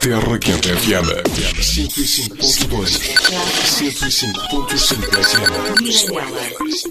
Terra Quente FM 105.2 105.5 FM.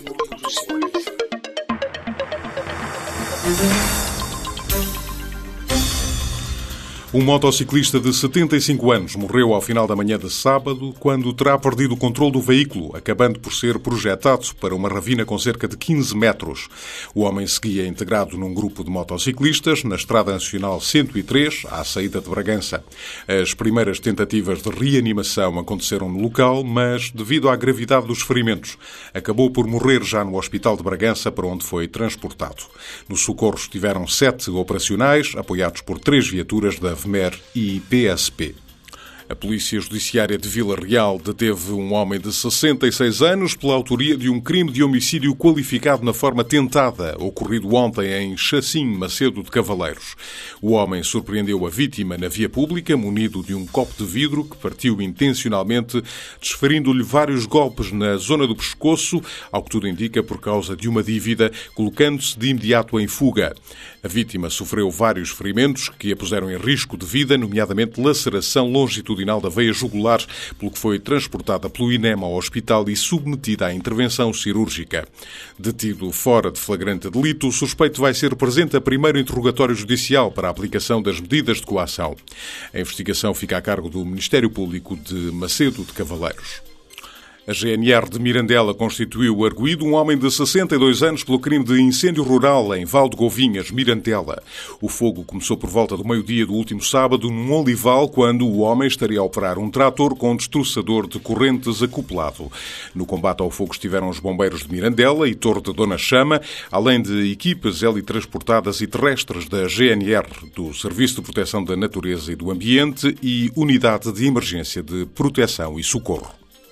Um motociclista de 75 anos morreu ao final da manhã de sábado quando terá perdido o controle do veículo, acabando por ser projetado para uma ravina com cerca de 15 metros. O homem seguia integrado num grupo de motociclistas na Estrada Nacional 103, à saída de Bragança. As primeiras tentativas de reanimação aconteceram no local, mas, devido à gravidade dos ferimentos, acabou por morrer já no Hospital de Bragança, para onde foi transportado. Nos socorros estiveram 7 operacionais, apoiados por 3 viaturas da VMER e PSP. A Polícia Judiciária de Vila Real deteve um homem de 66 anos pela autoria de um crime de homicídio qualificado na forma tentada, ocorrido ontem em Chacim, Macedo de Cavaleiros. O homem surpreendeu a vítima na via pública, munido de um copo de vidro que partiu intencionalmente, desferindo-lhe vários golpes na zona do pescoço, ao que tudo indica por causa de uma dívida, colocando-se de imediato em fuga. A vítima sofreu vários ferimentos que a puseram em risco de vida, nomeadamente laceração longitudinal da veia jugular, pelo que foi transportada pelo INEM ao hospital e submetida à intervenção cirúrgica. Detido fora de flagrante delito, o suspeito vai ser presente a primeiro interrogatório judicial para a aplicação das medidas de coação. A investigação fica a cargo do Ministério Público de Macedo de Cavaleiros. A GNR de Mirandela constituiu arguido um homem de 62 anos pelo crime de incêndio rural em Val de Govinhas, Mirandela. O fogo começou por volta do meio-dia do último sábado num olival, quando o homem estaria a operar um trator com destroçador de correntes acoplado. No combate ao fogo estiveram os bombeiros de Mirandela e Torre de Dona Chama, além de equipas helitransportadas e terrestres da GNR, do Serviço de Proteção da Natureza e do Ambiente e Unidade de Emergência de Proteção e Socorro.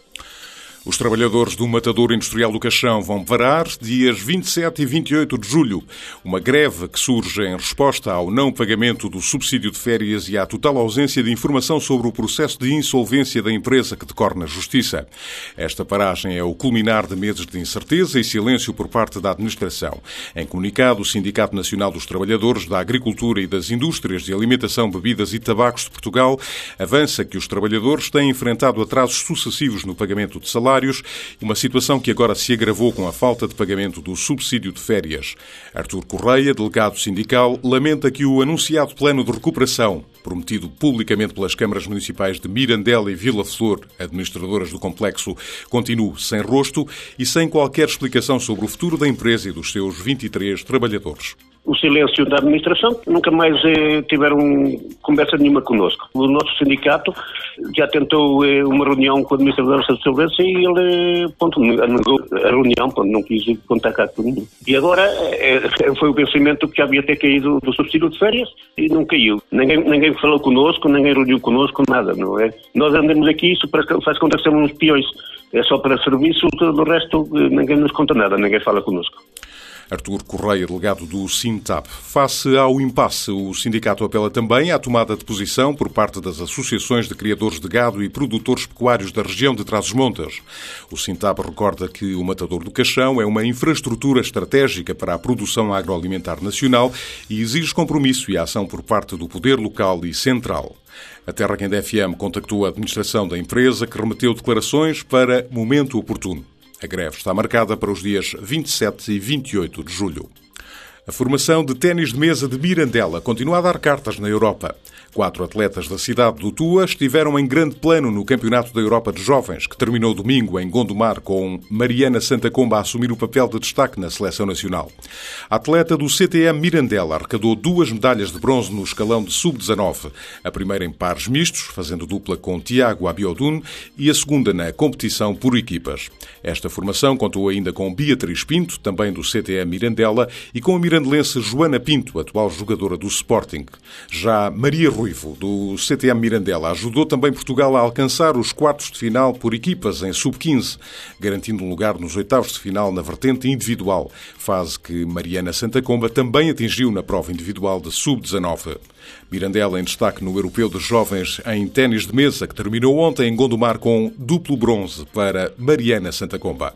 Os trabalhadores do Matadouro Industrial do Caixão vão parar dias 27 e 28 de julho. Uma greve que surge em resposta ao não pagamento do subsídio de férias e à total ausência de informação sobre o processo de insolvência da empresa que decorre na Justiça. Esta paragem é o culminar de meses de incerteza e silêncio por parte da administração. Em comunicado, o Sindicato Nacional dos Trabalhadores da Agricultura e das Indústrias de Alimentação, Bebidas e Tabacos de Portugal avança que os trabalhadores têm enfrentado atrasos sucessivos no pagamento de salários, uma situação que agora se agravou com a falta de pagamento do subsídio de férias. Artur Correia, delegado sindical, lamenta que o anunciado plano de recuperação, prometido publicamente pelas câmaras municipais de Mirandela e Vila Flor, administradoras do complexo, continue sem rosto e sem qualquer explicação sobre o futuro da empresa e dos seus 23 trabalhadores. O silêncio da administração, nunca mais tiveram conversa nenhuma connosco. O nosso sindicato já tentou uma reunião com o administrador da segurança e ele negou a reunião, não quis contactar com ninguém. E agora foi o vencimento que já havia ter caído do subsídio de férias e não caiu. Ninguém falou connosco, ninguém reuniu connosco, nada, não é? Nós andamos aqui, isso faz conta que somos uns peões. É só para serviço, do resto ninguém nos conta nada, ninguém fala connosco. Artur Correia, delegado do Sintab. Face ao impasse, o sindicato apela também à tomada de posição por parte das associações de criadores de gado e produtores pecuários da região de Trás-os-Montes. O Sintab recorda que o Matadouro do Caixão é uma infraestrutura estratégica para a produção agroalimentar nacional e exige compromisso e ação por parte do poder local e central. A Terra Quente FM contactou a administração da empresa, que remeteu declarações para momento oportuno. A greve está marcada para os dias 27 e 28 de julho. A formação de ténis de mesa de Mirandela continua a dar cartas na Europa. 4 atletas da cidade do Tua estiveram em grande plano no Campeonato da Europa de Jovens, que terminou domingo em Gondomar, com Mariana Santacomba a assumir o papel de destaque na seleção nacional. A atleta do CTM Mirandela arrecadou 2 medalhas de bronze no escalão de sub-19, a primeira em pares mistos, fazendo dupla com Tiago Abiodun, e a segunda na competição por equipas. Esta formação contou ainda com Beatriz Pinto, também do CTM Mirandela, e com a mirandelense Joana Pinto, atual jogadora do Sporting. Já Maria Ruivo, do CTM Mirandela, ajudou também Portugal a alcançar os quartos de final por equipas em sub-15, garantindo um lugar nos oitavos de final na vertente individual, fase que Mariana Santacomba também atingiu na prova individual de sub-19. Mirandela em destaque no Europeu de Jovens em ténis de mesa, que terminou ontem em Gondomar com duplo bronze para Mariana Santacomba.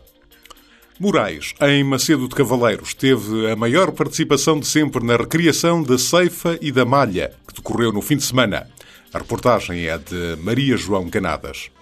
Moraes, em Macedo de Cavaleiros, teve a maior participação de sempre na recriação da ceifa e da malha, que decorreu no fim de semana. A reportagem é de Maria João Canadas.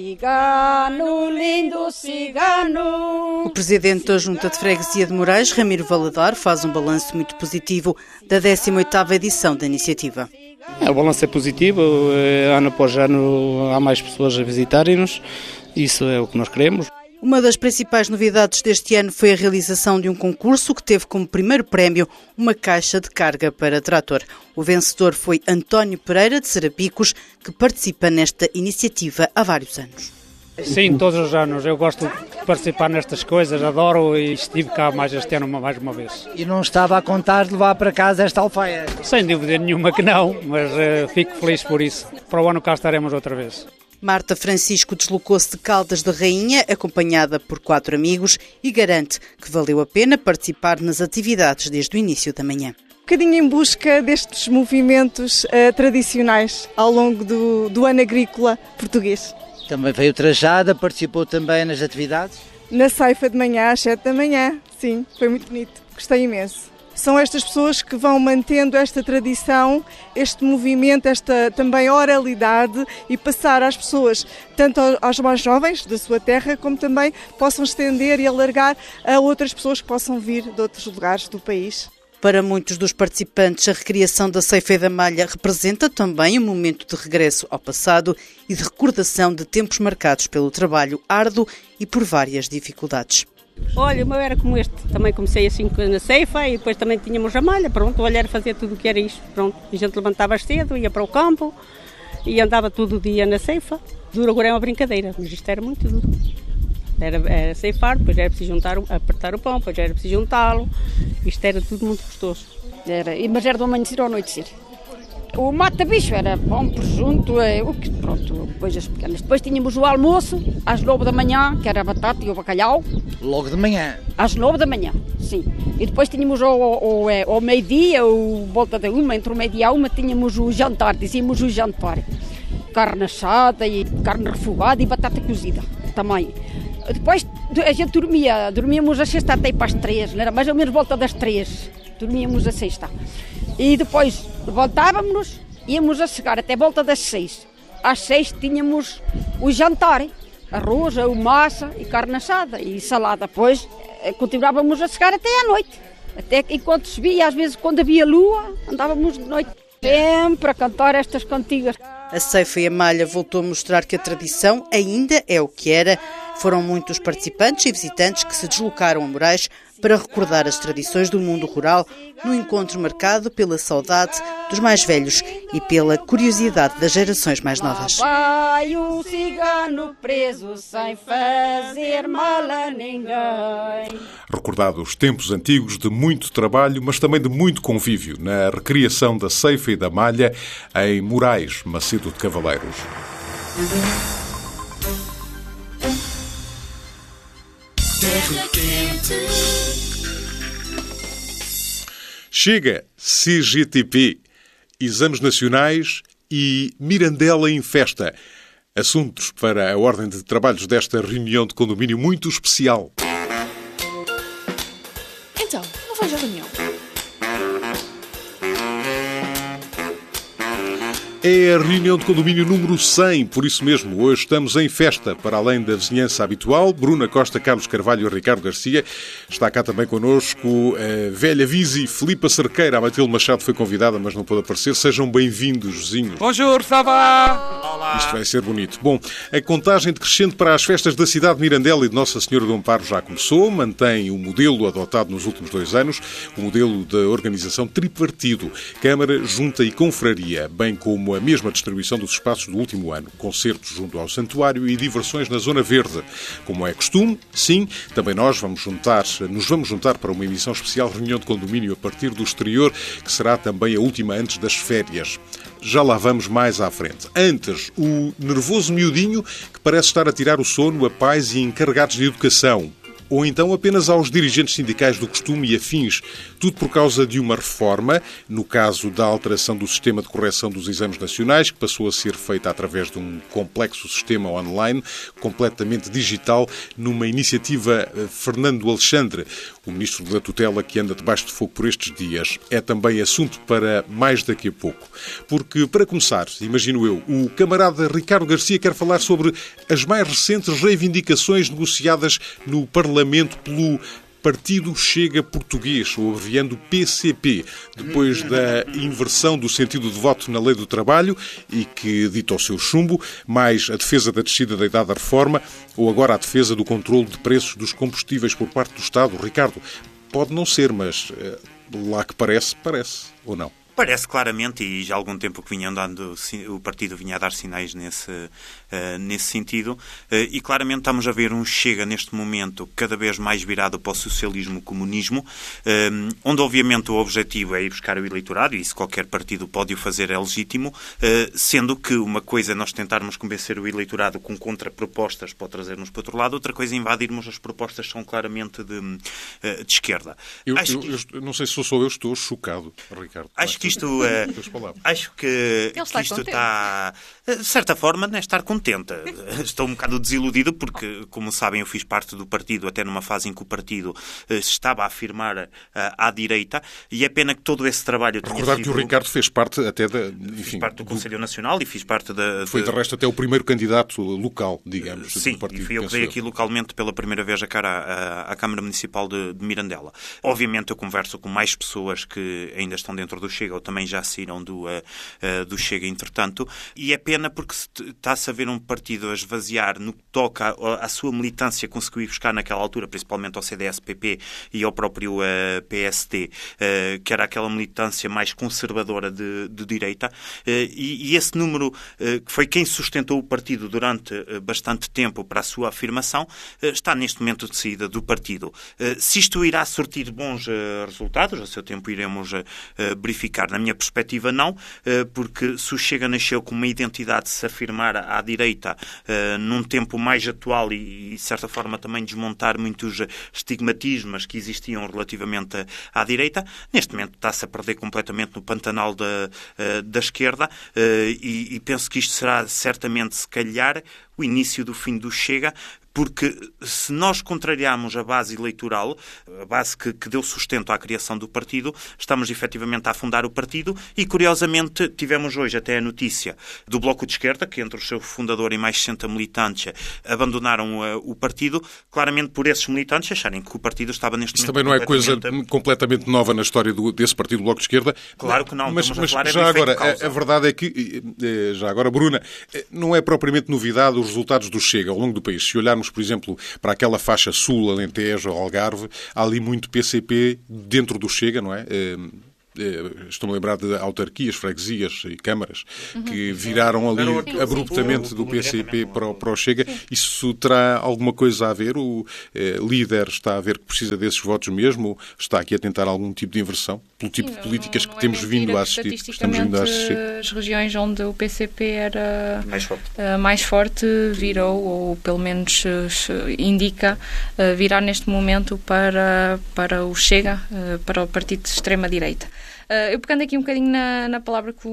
Cigano, lindo cigano. O presidente da Junta de Freguesia de Moraes, Ramiro Valadar, faz um balanço muito positivo da 18ª edição da iniciativa. O balanço é positivo, ano após ano há mais pessoas a visitarem-nos, isso é o que nós queremos. Uma das principais novidades deste ano foi a realização de um concurso que teve como primeiro prémio uma caixa de carga para trator. O vencedor foi António Pereira, de Serapicos, que participa nesta iniciativa há vários anos. Sim, todos os anos. Eu gosto de participar nestas coisas, adoro e estive cá mais este ano mais uma vez. E não estava a contar de levar para casa esta alfaia? Sem dúvida nenhuma que não, mas fico feliz por isso. Para o ano cá estaremos outra vez. Marta Francisco deslocou-se de Caldas da Rainha, acompanhada por 4 amigos, e garante que valeu a pena participar nas atividades desde o início da manhã. Um bocadinho em busca destes movimentos tradicionais ao longo do ano agrícola português. Também veio trajada, participou também nas atividades? Na ceifa de manhã, às 7 da manhã, sim, foi muito bonito, gostei imenso. São estas pessoas que vão mantendo esta tradição, este movimento, esta também oralidade e passar às pessoas, tanto aos mais jovens da sua terra, como também possam estender e alargar a outras pessoas que possam vir de outros lugares do país. Para muitos dos participantes, a recriação da Ceifa e da Malha representa também um momento de regresso ao passado e de recordação de tempos marcados pelo trabalho árduo e por várias dificuldades. Olha, o meu era como este, também comecei assim na ceifa e depois também tínhamos a malha, pronto, olha, era fazer tudo o que era isto, pronto. A gente levantava cedo, ia para o campo e andava todo o dia na ceifa. Duro agora é uma brincadeira, mas isto era muito duro. Era ceifar, depois era preciso apertar o pão, depois era preciso juntá-lo, isto era tudo muito gostoso. Mas era do amanhecer ao anoitecer. O mata-bicho era pão, presunto, pronto, coisas pequenas. Depois tínhamos o almoço, às 9 da manhã, que era a batata e o bacalhau. Logo de manhã? Às 9 da manhã, sim. E depois tínhamos ao meio-dia, volta da 1, entre o meio-dia e a 1, tínhamos o jantar, dizíamos o jantar. Carne assada e carne refogada e batata cozida também. Depois a gente dormíamos a sexta até para as 3, não era? Mais ou menos volta das 3, dormíamos a sexta. E depois voltávamos, íamos a chegar até volta das 6. Às 6 tínhamos o jantar, arroz, massa e carne assada e salada. Depois continuávamos a chegar até à noite. Até enquanto se via, às vezes quando havia lua, andávamos de noite. Sempre a cantar estas cantigas. A Ceifa e a Malha voltou a mostrar que a tradição ainda é o que era. Foram muitos participantes e visitantes que se deslocaram a Moraes para recordar as tradições do mundo rural, num encontro marcado pela saudade dos mais velhos e pela curiosidade das gerações mais novas. Vai o cigano preso sem fazer mal a ninguém. Recordado os tempos antigos de muito trabalho, mas também de muito convívio na recriação da Ceifa e da Malha em Moraes, Macedo de Cavaleiros. Terra quente. Chega CGTP, Exames Nacionais e Mirandela em Festa. Assuntos para a ordem de trabalhos desta reunião de condomínio muito especial. Então, não vais à reunião? É a reunião de condomínio número 100, por isso mesmo, hoje estamos em festa. Para além da vizinhança habitual, Bruna Costa, Carlos Carvalho e Ricardo Garcia. Está cá também connosco a velha Visi, Filipa Cerqueira. A Matilde Machado foi convidada, mas não pôde aparecer. Sejam bem-vindos, vizinhos. Bonjour, ça va? Olá. Isto vai ser bonito. Bom, a contagem decrescente para as festas da cidade de Mirandela e de Nossa Senhora do Amparo já começou. Mantém o modelo adotado nos últimos 2 anos, o modelo da organização tripartido, Câmara, Junta e Confraria, bem como a mesma distribuição dos espaços do último ano. Concertos junto ao Santuário e diversões na Zona Verde. Como é costume, sim, também nos vamos juntar para uma emissão especial reunião de condomínio a partir do exterior, que será também a última antes das férias. Já lá vamos mais à frente. Antes, o nervoso miudinho que parece estar a tirar o sono a pais e encarregados de educação. Ou então apenas aos dirigentes sindicais do costume e afins. Tudo por causa de uma reforma, no caso da alteração do sistema de correção dos exames nacionais, que passou a ser feita através de um complexo sistema online, completamente digital, numa iniciativa Fernando Alexandre, o ministro da tutela que anda debaixo de fogo por estes dias, é também assunto para mais daqui a pouco. Porque, para começar, imagino eu, o camarada Ricardo Garcia quer falar sobre as mais recentes reivindicações negociadas no Parlamento pelo Partido Chega Português, ou abreviando PCP, depois da inversão do sentido de voto na Lei do Trabalho e que dita o seu chumbo, mais a defesa da descida da idade da reforma ou agora a defesa do controle de preços dos combustíveis por parte do Estado. Ricardo, pode não ser, mas lá que parece, ou não? Parece claramente, e já há algum tempo que vinha andando, o partido vinha a dar sinais nesse sentido, e claramente estamos a ver um Chega neste momento cada vez mais virado para o socialismo-comunismo, onde obviamente o objetivo é ir buscar o eleitorado, e isso qualquer partido pode o fazer, é legítimo, sendo que uma coisa é nós tentarmos convencer o eleitorado com contrapropostas para trazermos para outro lado, outra coisa é invadirmos as propostas que são claramente de esquerda. Eu não sei se sou eu, estou chocado, Ricardo. Acho que isto está, de certa forma, não é estar contente. Estou um bocado desiludido porque, como sabem, eu fiz parte do partido até numa fase em que o partido se estava a afirmar à direita, e é pena que todo esse trabalho tenha Recordar que o Ricardo fez parte até fiz parte do Conselho Nacional e fiz parte Foi, de resto, até o primeiro candidato local, digamos, sim, do partido. E fui eu que veio aqui localmente pela primeira vez à Câmara Municipal de Mirandela. Obviamente eu converso com mais pessoas que ainda estão dentro do Chega ou também já saíram do Chega, entretanto, e é pena porque está-se a ver um partido a esvaziar no que toca à sua militância, conseguiu buscar naquela altura, principalmente ao CDS-PP e ao próprio PSD, que era aquela militância mais conservadora de direita, e esse número, que foi quem sustentou o partido durante bastante tempo para a sua afirmação, está neste momento de saída do partido. Se isto irá sortir bons resultados, a seu tempo iremos verificar. Na minha perspectiva, não, porque se o Chega nasceu com uma identidade de se afirmar à direita num tempo mais atual e, de certa forma, também desmontar muitos estigmatismos que existiam relativamente à direita, neste momento está-se a perder completamente no pantanal da esquerda, e penso que isto será certamente, se calhar, o início do fim do Chega, porque se nós contrariarmos a base eleitoral, a base que deu sustento à criação do partido, estamos efetivamente a afundar o partido e, curiosamente, tivemos hoje até a notícia do Bloco de Esquerda, que entre o seu fundador e mais 60 militantes abandonaram o partido, claramente por esses militantes acharem que o partido estava neste momento... Isso também não é coisa completamente nova na história desse partido, do Bloco de Esquerda. Claro que não. Mas já agora, a verdade é que, já agora, Bruna, não é propriamente novidade os resultados do Chega ao longo do país. Se olharmos, por exemplo, para aquela faixa sul, Alentejo, Algarve, há ali muito PCP dentro do Chega, não é? Estou-me a lembrar de autarquias, freguesias e câmaras que viraram ali abruptamente do PCP para o Chega. Isso terá alguma coisa a ver? O líder está a ver que precisa desses votos mesmo? Está aqui a tentar algum tipo de inversão? Pelo tipo de políticas que temos vindo a assistir? As regiões onde o PCP era mais forte virou, ou pelo menos indica, virar neste momento para o Chega, para o partido de extrema-direita. Eu pegando aqui um bocadinho na palavra que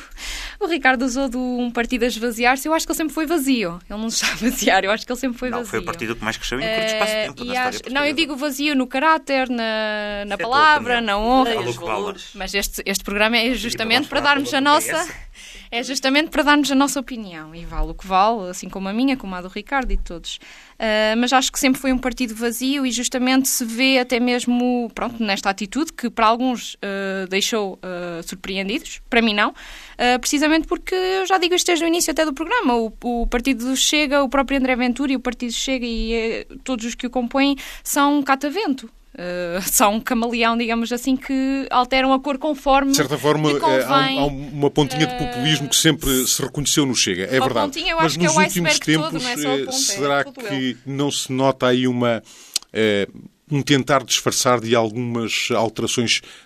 o Ricardo usou de um partido a esvaziar-se, eu acho que ele sempre foi vazio. Ele não se está a vaziar, eu acho que ele sempre foi vazio. Não, foi o partido que mais cresceu em um curto espaço de tempo na história portuguesa. Não, eu digo vazio no caráter, na palavra, na honra. Mas este programa é justamente para darmos a nossa... É justamente para darmos a nossa opinião, e vale o que vale, assim como a minha, como a do Ricardo e de todos. Mas acho que sempre foi um partido vazio e justamente se vê até mesmo, pronto, nesta atitude que para alguns deixou surpreendidos, para mim não, precisamente porque, eu já digo isto desde o início até do programa, o partido Chega, o próprio André Ventura e o partido Chega e todos os que o compõem são catavento. São um camaleão, digamos assim, que alteram a cor conforme... De certa forma, há uma pontinha de populismo que sempre se reconheceu no Chega, é verdade. Pontinha, eu mas acho nos que é o últimos tempos, todo, não é só a ponta, será que não se nota aí um tentar disfarçar de algumas alterações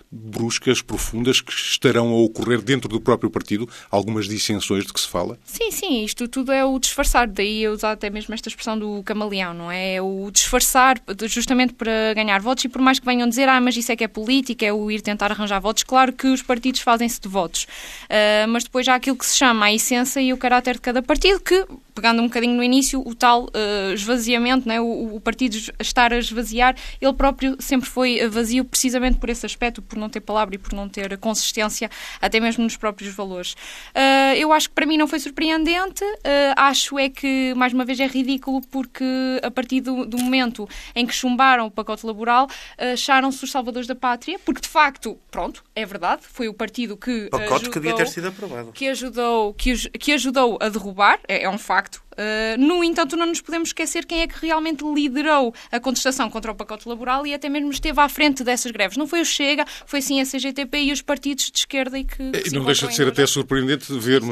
bruscas, profundas, que estarão a ocorrer dentro do próprio partido? Algumas dissensões de que se fala? Sim, isto tudo é o disfarçar, daí eu usar até mesmo esta expressão do camaleão, não é? É o disfarçar justamente para ganhar votos, e por mais que venham dizer, mas isso é que é política, é o ir tentar arranjar votos, claro que os partidos fazem-se de votos, mas depois há aquilo que se chama a essência e o caráter de cada partido, que, pegando um bocadinho no início, o tal esvaziamento, não é? O partido estar a esvaziar, ele próprio sempre foi vazio precisamente por esse aspecto, por não ter palavra e por não ter consistência, até mesmo nos próprios valores. Eu acho que para mim não foi surpreendente, acho é que, mais uma vez, é ridículo, porque a partir do momento em que chumbaram o pacote laboral, acharam-se os salvadores da pátria, porque de facto, pronto, é verdade, foi o partido que pacote que devia ter sido aprovado, que ajudou a derrubar, é um facto. No entanto, não nos podemos esquecer quem é que realmente liderou a contestação contra o pacote laboral e até mesmo esteve à frente dessas greves. Não foi o Chega, foi sim a CGTP e os partidos de esquerda. E não deixa de ser até surpreendente vermos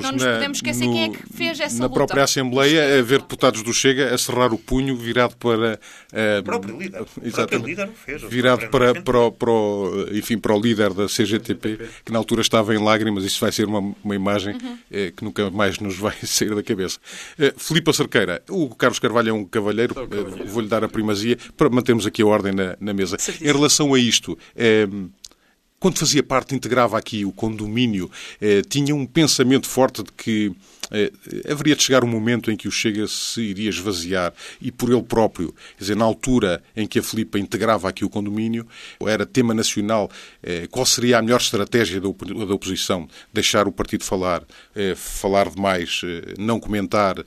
na própria Assembleia haver deputados do Chega a cerrar o punho virado para o próprio líder. Virado para o líder da CGTP, que na altura estava em lágrimas. Isso vai ser uma imagem que nunca mais nos vai sair da cabeça. Filipe Cerqueira, o Carlos Carvalho é um cavalheiro, vou-lhe dar a primazia para mantermos aqui a ordem na mesa. Certíssimo. Em relação a isto, quando fazia parte, integrava aqui o condomínio, tinha um pensamento forte de que haveria de chegar um momento em que o Chega se iria esvaziar e por ele próprio, quer dizer, na altura em que a Filipa integrava aqui o condomínio, era tema nacional, qual seria a melhor estratégia da oposição? Deixar o partido falar, falar demais, não comentar.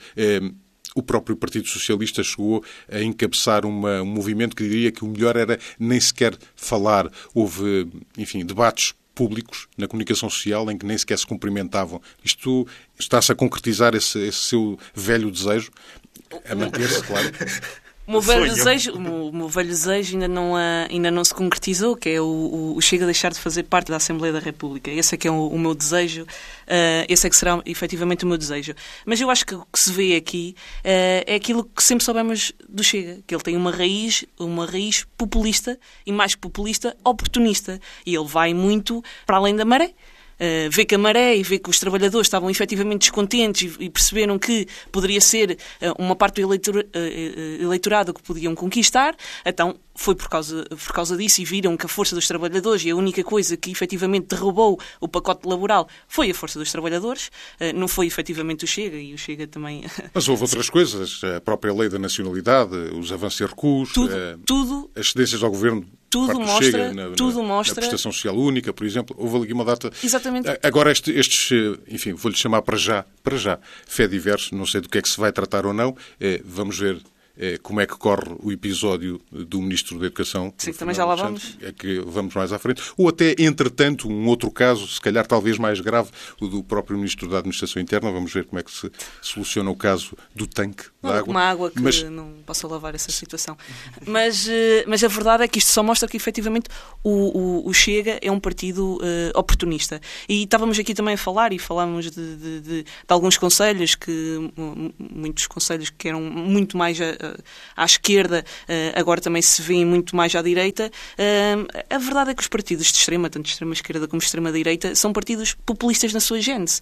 O próprio Partido Socialista chegou a encabeçar um movimento que diria que o melhor era nem sequer falar. Houve, enfim, debates públicos na comunicação social em que nem sequer se cumprimentavam. Isto está-se a concretizar esse seu velho desejo a manter-se, claro. O meu velho desejo ainda não se concretizou, que é o Chega deixar de fazer parte da Assembleia da República. Esse é que é o meu desejo, esse é que será efetivamente o meu desejo. Mas eu acho que o que se vê aqui é aquilo que sempre soubemos do Chega, que ele tem uma raiz populista e, mais que populista, oportunista. E ele vai muito para além da maré. Vê que a maré e vê que os trabalhadores estavam efetivamente descontentes e perceberam que poderia ser uma parte do eleitorado que podiam conquistar, então foi por causa disso, e viram que a força dos trabalhadores, e a única coisa que efetivamente derrubou o pacote laboral foi a força dos trabalhadores, não foi efetivamente o Chega, e o Chega também... Mas houve outras coisas, a própria lei da nacionalidade, os avanços e recuos, tudo, as cedências ao governo... Tudo mostra, na prestação social única, por exemplo, houve ali uma data... Exatamente. Agora estes, enfim, vou-lhe chamar para já, fé diverso, não sei do que é que se vai tratar ou não, vamos ver como é que corre o episódio do Ministro da Educação. Sim, também já lá vamos. É que vamos mais à frente. Ou até, entretanto, um outro caso, se calhar talvez mais grave, o do próprio Ministro da Administração Interna. Vamos ver como é que se soluciona o caso do tanque de água. Uma água que não possa lavar essa situação. Mas a verdade é que isto só mostra que, efetivamente, o Chega é um partido oportunista. E estávamos aqui também a falar, e falámos de alguns conselhos, muitos conselhos que eram muito mais à esquerda, agora também se vêem muito mais à direita. A verdade é que os partidos de extrema, tanto de extrema esquerda como de extrema direita, são partidos populistas na sua gênese.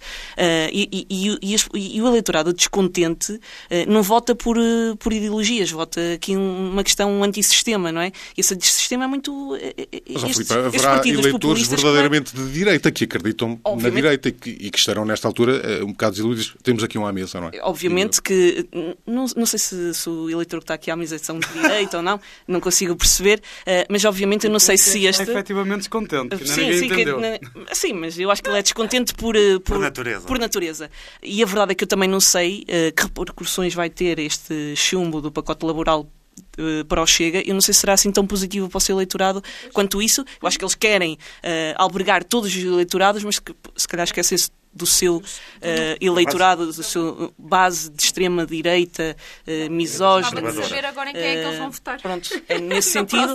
E o eleitorado descontente não vota por ideologias, vota aqui uma questão antissistema, não é? E esse antissistema é muito... Mas, haverá eleitores verdadeiramente de direita que acreditam na direita e que estarão nesta altura um bocado desiludidos. Temos aqui um à mesa, não é? Obviamente que... Não sei se o eleitor que está aqui à mesa são de direita ou não consigo perceber, mas obviamente eu não sei se este... É efetivamente descontente, que ninguém entendeu. Sim, mas eu acho que ele é descontente por natureza. E a verdade é que eu também não sei que repercussões vai ter este chumbo do pacote laboral para o Chega. Eu não sei se será assim tão positivo para o seu eleitorado quanto isso. Eu acho que eles querem albergar todos os eleitorados, mas que se calhar esquecem-se do seu eleitorado, da sua base de extrema-direita, misógina. Estava de saber agora em quem é que eles vão votar. Pronto, nesse sentido.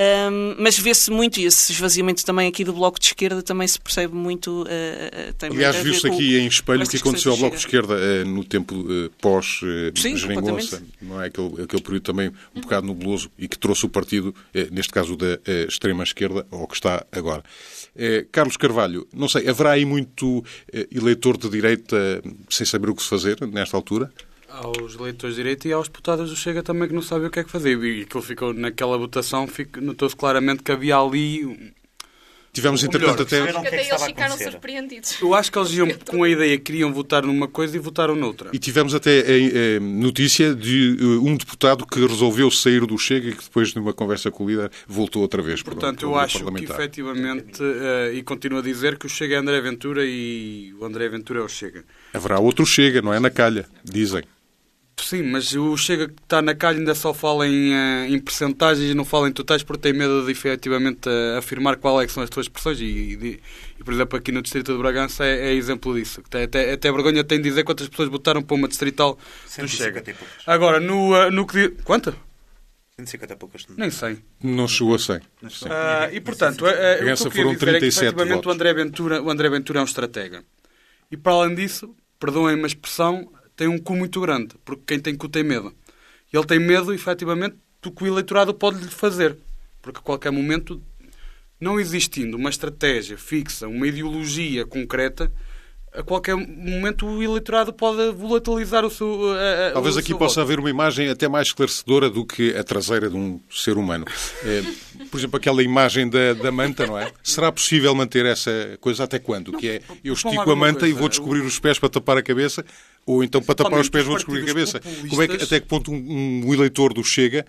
Mas vê-se muito, e esse esvaziamento também aqui do Bloco de Esquerda também se percebe muito. Aliás, viu-se aqui em espelho o que aconteceu ao Bloco de Esquerda no tempo pós-Geringonça, não é? Aquele período também um bocado nubloso e que trouxe o partido, neste caso da extrema-esquerda, ao que está agora. Carlos Carvalho, não sei, haverá aí muito eleitor de direita sem saber o que se fazer nesta altura? Aos eleitores de direita e aos deputados do Chega também que não sabem o que é que fazer. E aquilo ficou naquela votação, notou-se claramente que havia ali... Tivemos, entretanto, até eles ficaram surpreendidos. Eu acho que eles iam com a ideia que queriam votar numa coisa e votaram noutra. E tivemos até a notícia de um deputado que resolveu sair do Chega e que depois de uma conversa com o líder voltou outra vez. Portanto, eu acho que efetivamente, e continuo a dizer que o Chega é André Ventura e o André Ventura é o Chega. Haverá outro Chega, não é na calha, dizem. Sim, mas o Chega que está na calha ainda só fala em percentagens e não fala em totais porque tem medo de efetivamente afirmar qual é que são as suas expressões e, por exemplo, aqui no Distrito de Bragança é exemplo disso. Até vergonha tem de dizer quantas pessoas votaram para uma distrital do Chega. Agora, no que... Quanto? 150 e poucas. Nem sei. Não chegou a 100. E, portanto, o que eu queria dizer é que, efetivamente, votos. o André Ventura é um estratega. E, para além disso, perdoem-me a expressão, tem um cu muito grande, porque quem tem cu tem medo. E ele tem medo, efetivamente, do que o eleitorado pode lhe fazer. Porque a qualquer momento, não existindo uma estratégia fixa, uma ideologia concreta, a qualquer momento o eleitorado pode volatilizar o seu Talvez aqui possa haver uma imagem até mais esclarecedora do que a traseira de um ser humano. Por exemplo, aquela imagem da manta, não é? Será possível manter essa coisa até quando? Que é, eu estico a manta e vou descobrir os pés para tapar a cabeça, ou então para tapar os pés vou descobrir a cabeça. Como é que, até que ponto um eleitor do Chega...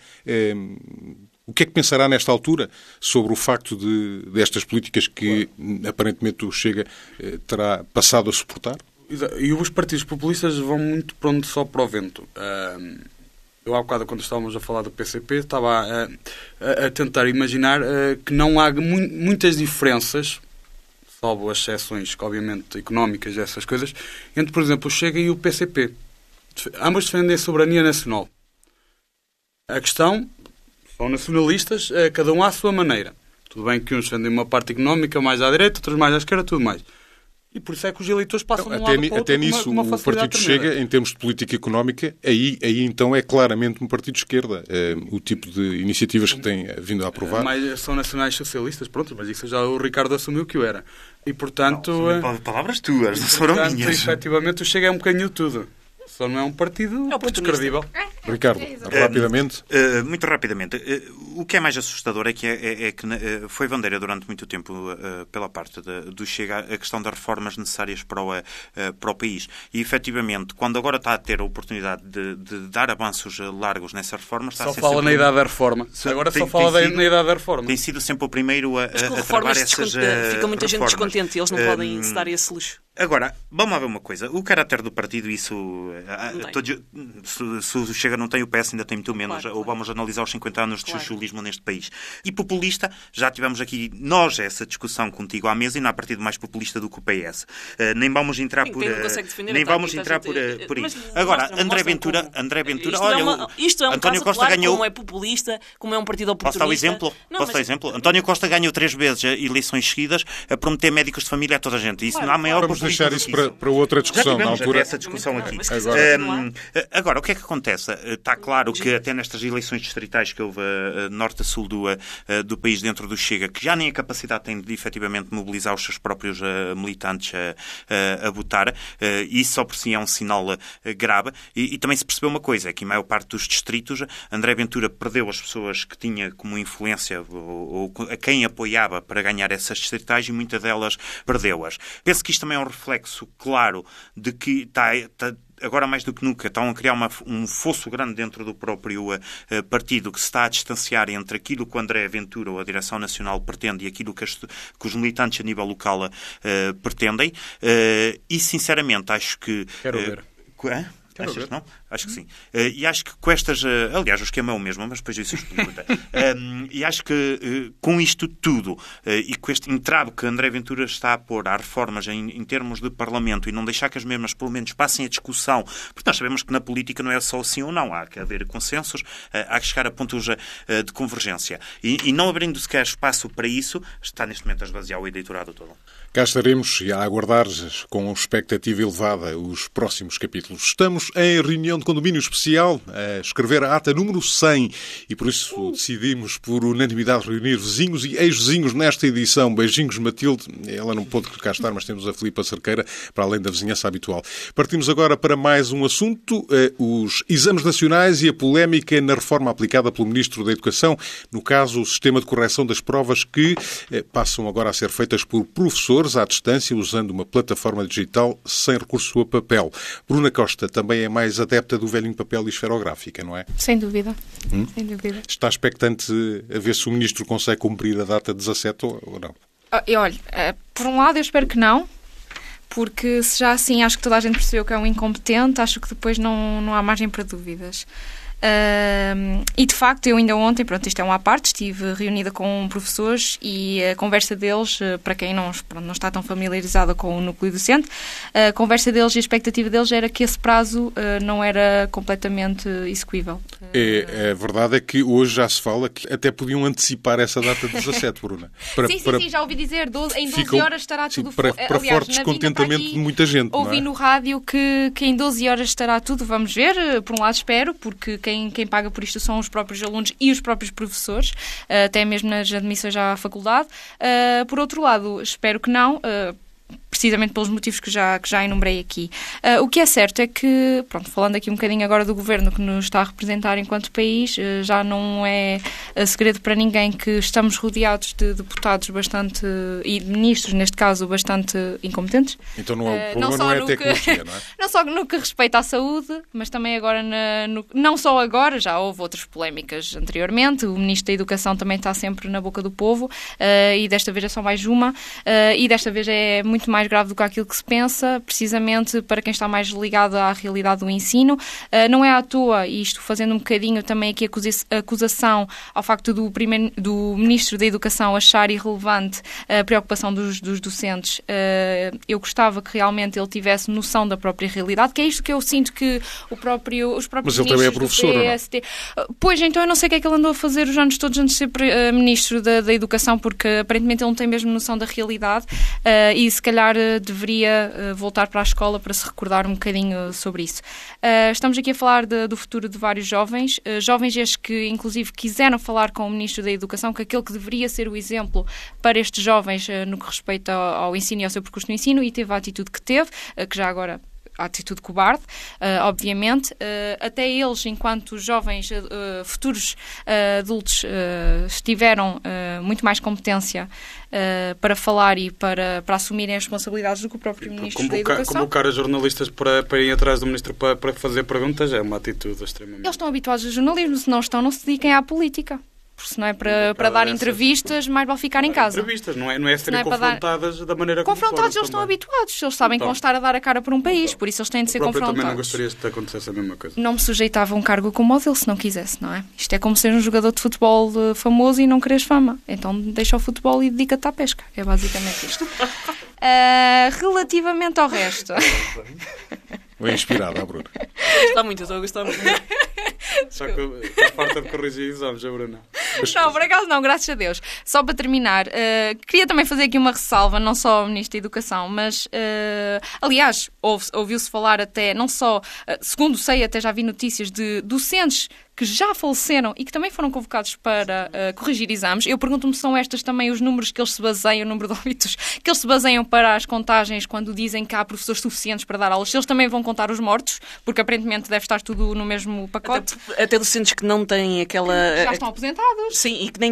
O que é que pensará nesta altura sobre o facto destas políticas que aparentemente o Chega terá passado a suportar? E os partidos populistas vão muito para onde sopra o vento. Eu há bocado, quando estávamos a falar do PCP, estava a tentar imaginar que não há muitas diferenças, salvo as exceções, obviamente, económicas e essas coisas, entre, por exemplo, o Chega e o PCP. Ambos defendem a soberania nacional. A questão... São nacionalistas, cada um à sua maneira. Tudo bem que uns defendem uma parte económica mais à direita, outros mais à esquerda, tudo mais. E por isso é que os eleitores passam de um lado para o outro. Até nisso, o Partido Chega, em termos de política económica, aí então é claramente um partido de esquerda. O tipo de iniciativas que tem vindo a aprovar. Mas são nacionais socialistas, pronto, mas isso já o Ricardo assumiu que o era. E portanto... palavras tuas, não foram minhas. Efetivamente, o Chega é um bocadinho de tudo. Só não é um partido descredível. Ricardo, rapidamente. Muito rapidamente. O que é mais assustador é que foi bandeira durante muito tempo pela parte do Chega a questão das reformas necessárias para o país. E, efetivamente, quando agora está a ter a oportunidade de dar avanços largos nessas reformas... Só fala na idade da reforma. Agora só fala na idade da reforma. Tem sido sempre o primeiro a travar essas fica muita gente descontente e eles não podem se dar esse luxo. Agora, vamos lá ver uma coisa. O caráter do partido, isso... Se o Chega não tem o PS, ainda tem muito menos. Claro. Ou vamos analisar os 50 anos de chuchulismo neste país. E populista, já tivemos aqui nós essa discussão contigo à mesa e não há partido mais populista do que o PS. Nem vamos entrar por aí. Agora, André Ventura, olha, isto é um António caso Costa claro, ganhou... como é populista, como é um partido oportunista. Posso dar o exemplo? António Costa ganhou 3 vezes eleições seguidas a prometer médicos de família a toda a gente. Isso não há maior Vamos deixar isso para outra discussão. Já tivemos essa discussão aqui. Agora, o que é que acontece? Está claro que até nestas eleições distritais que houve norte a sul do país dentro do Chega, que já nem a capacidade tem de efetivamente mobilizar os seus próprios militantes a votar, isso só por si é um sinal grave. E também se percebeu uma coisa, é que em maior parte dos distritos André Ventura perdeu as pessoas que tinha como influência ou a quem apoiava para ganhar essas distritais e muitas delas perdeu-as. Penso que isto também é um reflexo claro de que está agora mais do que nunca estão a criar um fosso grande dentro do próprio partido que se está a distanciar entre aquilo que o André Ventura ou a Direção Nacional pretende e aquilo que os militantes a nível local pretendem. E, sinceramente, acho que... Quero ver. Achas que não? Acho que sim. E acho que com estas... aliás, o esquema é o mesmo, mas depois isso se pergunta. E acho que com isto tudo e com este entrave que André Ventura está a pôr às reformas em termos de Parlamento e não deixar que as mesmas, pelo menos, passem a discussão, porque nós sabemos que na política não é só sim ou não. Há que haver consensos, há que chegar a pontos de convergência. E não abrindo sequer espaço para isso, está neste momento a esvaziar o eleitorado todo. Cá estaremos a aguardar com expectativa elevada os próximos capítulos. Estamos em reunião de condomínio especial a escrever a ata número 100 e por isso decidimos por unanimidade reunir vizinhos e ex-vizinhos nesta edição. Beijinhos, Matilde. Ela não pôde cá estar, mas temos a Filipa Cerqueira, para além da vizinhança habitual. Partimos agora para mais um assunto, os exames nacionais e a polémica na reforma aplicada pelo Ministro da Educação, no caso o sistema de correção das provas que passam agora a ser feitas por professores à distância, usando uma plataforma digital sem recurso a papel. Bruna Costa também é mais adepta do velhinho papel e esferográfica, não é? Sem dúvida. Sem dúvida. Está expectante a ver se o Ministro consegue cumprir a data 17 ou não? Olha, por um lado eu espero que não, porque se já assim acho que toda a gente percebeu que é um incompetente, acho que depois não há margem para dúvidas. E de facto eu ainda ontem, isto é uma à parte, estive reunida com professores e a conversa deles, para quem não está tão familiarizada com o núcleo docente, a conversa deles e a expectativa deles era que esse prazo não era completamente execuível. A verdade é que hoje já se fala que até podiam antecipar essa data de 17, Bruna. Sim, já ouvi dizer, em 12 horas estará tudo... Para forte descontentamento de muita gente. Ouvi no rádio que em 12 horas estará tudo, vamos ver, por um lado espero, porque quem paga por isto são os próprios alunos e os próprios professores, até mesmo nas admissões à faculdade. Por outro lado, espero que não, precisamente pelos motivos que já enumerei aqui. O que é certo é que, falando aqui um bocadinho agora do Governo que nos está a representar enquanto país, já não é segredo para ninguém que estamos rodeados de deputados bastante, e de ministros, neste caso, bastante incompetentes. Então o problema não é a tecnologia, não é? Não só no que respeita à saúde, mas também agora, não só agora, já houve outras polémicas anteriormente, o Ministro da Educação também está sempre na boca do povo, e desta vez é só mais uma, e desta vez é muito mais grave do que aquilo que se pensa, precisamente para quem está mais ligado à realidade do ensino. Não é à toa, e isto fazendo um bocadinho também aqui a acusação ao facto do Ministro da Educação achar irrelevante a preocupação dos docentes. Eu gostava que realmente ele tivesse noção da própria realidade, que é isto que eu sinto que os próprios Mas ele também é professor, do PST... Pois, então eu não sei o que é que ele andou a fazer os anos todos antes de ser Ministro da Educação, porque aparentemente ele não tem mesmo noção da realidade, e se calhar deveria voltar para a escola para se recordar um bocadinho sobre isso. Estamos aqui a falar do futuro de vários jovens, jovens estes que inclusive quiseram falar com o Ministro da Educação, que aquele que deveria ser o exemplo para estes jovens no que respeita ao ensino e ao seu percurso no ensino, e teve a atitude que teve, que já agora... a atitude cobarde, obviamente. Até eles, enquanto jovens futuros adultos, tiveram muito mais competência para falar e para assumirem as responsabilidades do que o próprio Ministro da Educação. Convocar os jornalistas para irem atrás do Ministro para fazer perguntas é uma atitude extremamente... Eles estão habituados ao jornalismo, se não estão, não se dediquem à política. Porque se não é para dar entrevistas, mais vale ficar em casa. Entrevistas, não é serem confrontadas da maneira como confrontados, eles estão habituados. Eles sabem que vão estar a dar a cara por um país, por isso eles têm de ser confrontados. Eu também não gostaria de acontecer a mesma coisa. Não me sujeitava a um cargo como o dele se não quisesse, não é? Isto é como ser um jogador de futebol famoso e não quereres fama. Então deixa o futebol e dedica-te à pesca. É basicamente isto. Relativamente ao resto... Bem inspirada, Bruna. Está muito, estou a gostar muito. Só que está farta de corrigir exames, a Bruna. Não, por acaso não, graças a Deus. Só para terminar, queria também fazer aqui uma ressalva, não só ao Ministro da Educação, mas, aliás, ouviu-se falar até, não só, segundo sei, até já vi notícias de docentes que já faleceram e que também foram convocados para corrigir exames. Eu pergunto-me se são estas também os números que eles se baseiam, o número de óbitos, que eles se baseiam para as contagens quando dizem que há professores suficientes para dar aulas. Se eles também vão contar os mortos, porque aparentemente deve estar tudo no mesmo pacote. Até docentes que não têm aquela... Já estão aposentados. Sim, e que nem